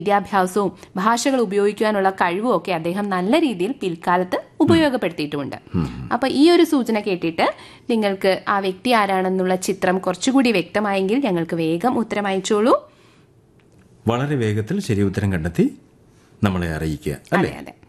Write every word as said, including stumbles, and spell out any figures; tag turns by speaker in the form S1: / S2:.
S1: വിദ്യാഭ്യാസവും ഭാഷകൾ ഉപയോഗിക്കാനുള്ള കഴിവും ഒക്കെ അദ്ദേഹം നല്ല രീതിയിൽ പിൽക്കാലത്ത് ഉപയോഗപ്പെടുത്തിയിട്ടുമുണ്ട്. അപ്പൊ ഈ ഒരു സൂചന കേട്ടിട്ട് നിങ്ങൾക്ക് ആ വ്യക്തി ആരാണെന്നുള്ള ചിത്രം കുറച്ചുകൂടി വ്യക്തമായെങ്കിൽ ഞങ്ങൾക്ക് വേഗം ഉത്തരം അയച്ചോളൂ.
S2: വളരെ വേഗത്തിൽ ശരി ഉത്തരം കണ്ടെത്തി നമ്മളെ അറിയിക്കുക അല്ലേ?
S1: അതെ അതെ.